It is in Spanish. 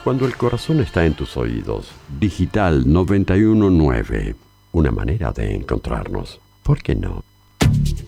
Cuando el corazón está en tus oídos. Digital 919. Una manera de encontrarnos. ¿Por qué no?